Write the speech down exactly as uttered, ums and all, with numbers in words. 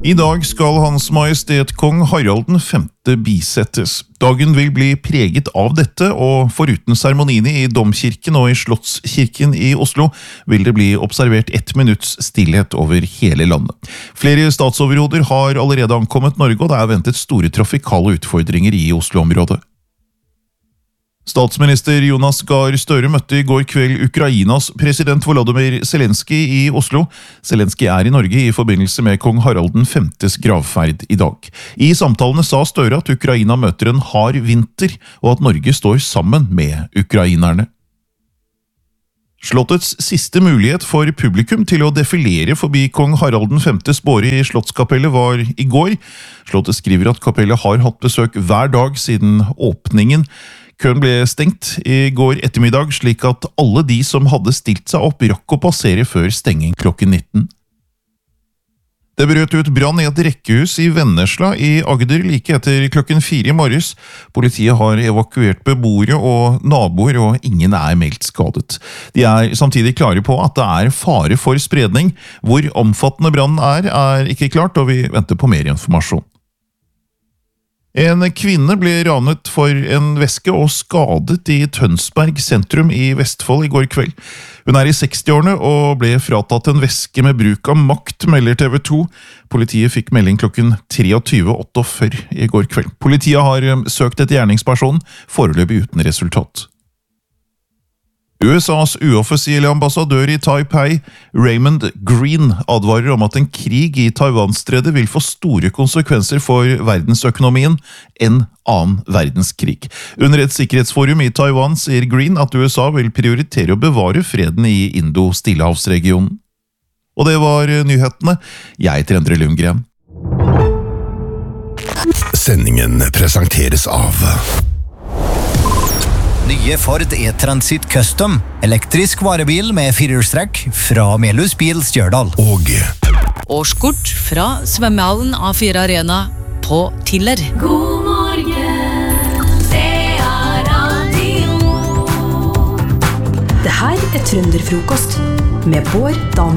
I dag skal Hans Majestet Kong Harald den femte bisettes. Dagen vil bli preget av dette, og foruten seremoniene i Domkirken og i Slottskirken i Oslo, vil det bli observert ett minutts stillhet over hele landet. Flere statsoverhoder har allerede ankommet Norge, og det er ventet store trafikale utfordringer i Oslo-området. Statsminister Jonas Gahr Støre møtte i går kveld Ukrainas president Volodymyr Zelenskyj i Oslo. Zelenskyj er i Norge i forbindelse med kong Harald den femtes gravferd i dag. I samtalene sa Støre at Ukraina møter en hard vinter, og at Norge står sammen med ukrainerne. Slottets siste mulighet for publikum til å defilere forbi kong Harald den femtes båre i Slottskapellet var i går. Slottet skriver at kapellet har hatt besøk hver dag siden åpningen. Køen ble stengt i går ettermiddag, slik at alle de som hadde stilt seg opp rakk å passere før stenging klokken nitten. Det brøt ut brann i et rekkehus i Vennesla i Agder like etter klokken fire i morges. Politiet har evakuert beboere og naboer, og ingen er meldt skadet. De er samtidig klare på at det er fare for spredning. Hvor omfattende brannen er, er ikke klart, og vi venter på mer informasjon. En kvinne ble ranet for en veske og skadet i Tønsberg sentrum i Vestfold i går kveld. Hun er i sekstiårene og ble fratatt en veske med bruk av makt, melder T V to. Politiet fikk melding klokken treogtyve førtiåtte i går kveld. Politiet har søkt etter gjerningspersonen, foreløpig uten resultat. U S A's uoffisielle ambassadør i Taipei, Raymond Green, advarer om at en krig i Taiwanstredet vil få store konsekvenser for verdensøkonomien enn annen verdenskrig. Under et sikkerhetsforum i Taiwan sier Green at U S A vil prioritere å bevare freden i Indo-Stillehavsregionen. Og det var nyhetene. Jeg heter Endre Lundgren. Sendingen presenteres av Nye Ford E-Transit Custom, elektrisk varebil med firehjulstrekk fra Melhus Bil Stjørdal. Og årskort fra svømmehallen A fire Arena på Tiller. God morgen, det er radio. Det her er Trønderfrokost med Bård, Dan